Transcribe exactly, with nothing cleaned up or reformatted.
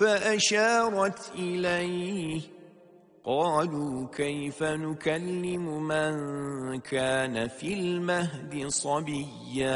فأشارت إليه قالوا كيف نكلم من كان في المهد صبيا